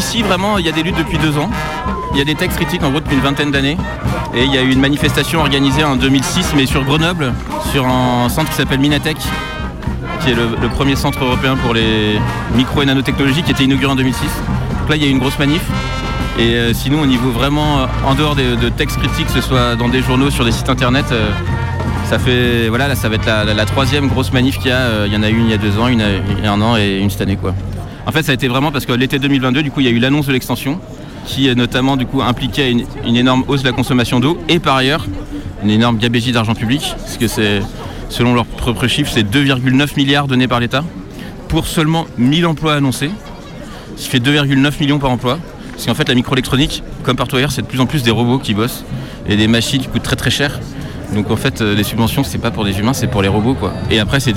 ici, vraiment, il y a des luttes depuis 2 ans. Il y a des textes critiques en gros depuis une vingtaine d'années. Et il y a eu une manifestation organisée en 2006, mais sur Grenoble, sur un centre qui s'appelle Minatech, qui est le premier centre européen pour les micro et nanotechnologies, qui était inauguré en 2006. Donc là, il y a eu une grosse manif. Et sinon, au niveau vraiment, en dehors de textes critiques, que ce soit dans des journaux, sur des sites internet, ça fait, voilà, là, ça va être la 3e grosse manif qu'il y a. Il y en a eu une il y a 2 ans, une il y a 1 an et une cette année, quoi. En fait, ça a été vraiment parce que l'été 2022, du coup, il y a eu l'annonce de l'extension, qui notamment, du coup, impliquait une énorme hausse de la consommation d'eau et par ailleurs, une énorme gabegie d'argent public, parce que c'est, selon leurs propres chiffres, c'est 2,9 milliards donnés par l'État pour seulement 1000 emplois annoncés, ce qui fait 2,9 millions par emploi. Parce qu'en fait, la microélectronique, comme partout ailleurs, c'est de plus en plus des robots qui bossent et des machines qui coûtent très très cher. Donc en fait, les subventions, c'est pas pour des humains, c'est pour les robots, quoi. Et après, c'est